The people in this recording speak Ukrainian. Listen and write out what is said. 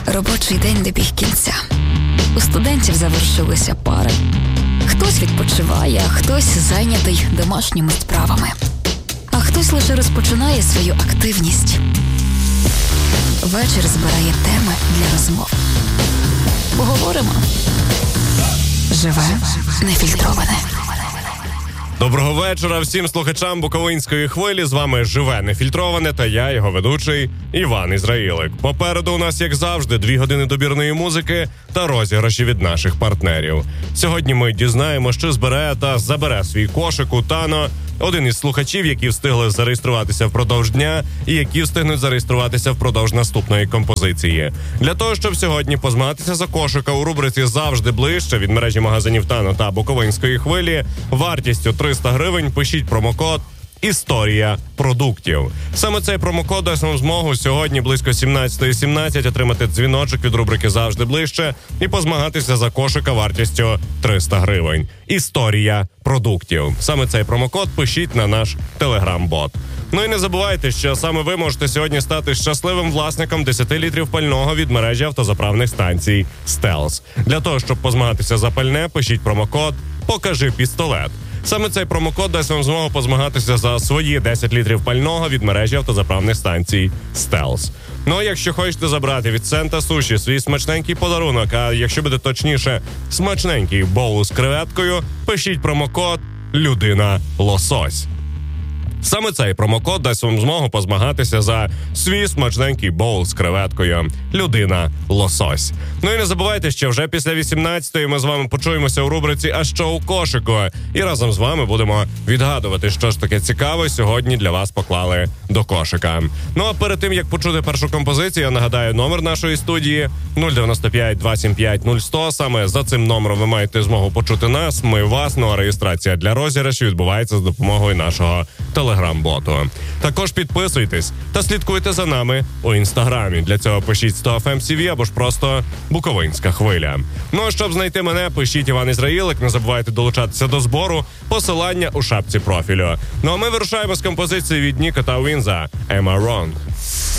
Робочий день добіг кінця. У студентів завершилися пари. Хтось відпочиває, а хтось зайнятий домашніми справами. А хтось лише розпочинає свою активність. Вечір збирає теми для розмов. Поговоримо. Живе нефільтроване. Доброго вечора всім слухачам Буковинської хвилі. З вами «Живе нефільтроване» та я, його ведучий Іван Ізраїлик. Попереду у нас, як завжди, 2 години добірної музики та розіграші від наших партнерів. Сьогодні ми дізнаємо, що збере та забере свій кошик у Тано один із слухачів, які встигли зареєструватися впродовж дня і які встигнуть зареєструватися впродовж наступної композиції. Для того, щоб сьогодні позмагатися за кошика у рубриці «Завжди ближче» від мережі магазинів Тано та Буковинської хвилі вартістю 300 гривень, пишіть промокод «Історія продуктів». Саме цей промокод дасть вам змогу сьогодні близько 17:17 отримати дзвіночок від рубрики «Завжди ближче» і позмагатися за кошика вартістю 300 гривень. «Історія продуктів». Саме цей промокод пишіть на наш телеграм-бот. Ну і не забувайте, що саме ви можете сьогодні стати щасливим власником 10 літрів пального від мережі автозаправних станцій «Стелс». Для того, щоб позмагатися за пальне, пишіть промокод «Покажи пістолет». Саме цей промокод дасть вам змогу позмагатися за свої 10 літрів пального від мережі автозаправних станцій «Стелс». Ну а якщо хочете забрати від Сента Суші свій смачненький подарунок, а якщо буде точніше, смачненький боул з креветкою, пишіть промокод «Людина-лосось». Саме цей промокод дасть вам змогу позмагатися за свій смачненький боул з креветкою «Людина-лосось». Ну і не забувайте, що вже після 18-ї ми з вами почуємося у рубриці «А що у кошику?» і разом з вами будемо відгадувати, що ж таке цікаве сьогодні для вас поклали до кошика. Ну а перед тим, як почути першу композицію, я нагадаю номер нашої студії 095 275 0100. Саме за цим номером ви маєте змогу почути нас, ми вас. Ну а реєстрація для розіграшу відбувається з допомогою нашого телеграм-боту. Також підписуйтесь та слідкуйте за нами у інстаграмі. Для цього пишіть 100FMCV або ж просто Буковинська хвиля. Ну а щоб знайти мене, пишіть Іван Ізраїлик. Не забувайте долучатися до збору. Посилання у шапці профілю. Ну а ми вирушаємо з композиції від Ніка та Уінза «Am I Wrong?».